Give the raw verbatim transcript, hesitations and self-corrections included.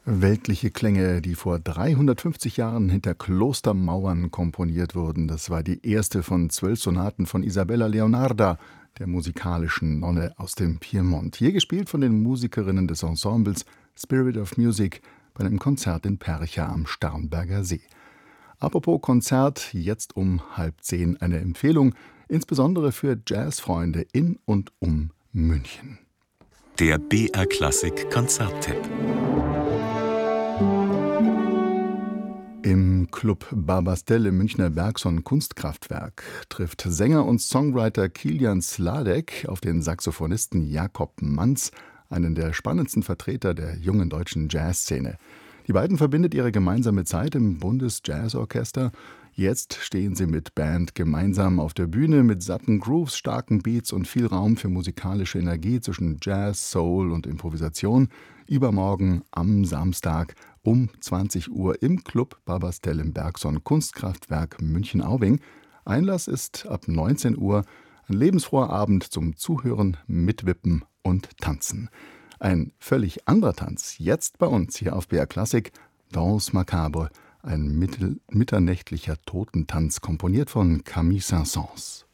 Weltliche Klänge, die vor dreihundertfünfzig Jahren hinter Klostermauern komponiert wurden. Das war die erste von zwölf Sonaten von Isabella Leonarda, der musikalischen Nonne aus dem Piemont. Hier gespielt von den Musikerinnen des Ensembles Spirit of Music bei einem Konzert in Percha am Starnberger See. Apropos Konzert, jetzt um halb zehn eine Empfehlung, insbesondere für Jazzfreunde in und um München. Der B R Klassik Konzerttipp. Im Club Barbastelle im Münchner Bergson Kunstkraftwerk trifft Sänger und Songwriter Kilian Sladek auf den Saxophonisten Jakob Manz, einen der spannendsten Vertreter der jungen deutschen Jazzszene. Die beiden verbindet ihre gemeinsame Zeit im Bundesjazzorchester. Jetzt stehen sie mit Band gemeinsam auf der Bühne mit satten Grooves, starken Beats und viel Raum für musikalische Energie zwischen Jazz, Soul und Improvisation. Übermorgen am Samstag um zwanzig Uhr im Club Barbastelle im Bergson Kunstkraftwerk München-Aubing. Einlass ist ab neunzehn Uhr. Ein lebensfroher Abend zum Zuhören, Mitwippen und Tanzen. Ein völlig anderer Tanz jetzt bei uns hier auf B R Klassik. Danse Macabre, ein mittel- mitternächtlicher Totentanz, komponiert von Camille Saint-Saëns.